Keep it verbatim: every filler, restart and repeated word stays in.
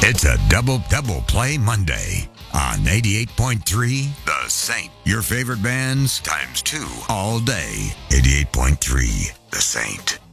It's a double double play Monday on eighty-eight point three The Saint. Your favorite bands times two all day. eighty-eight point three The Saint.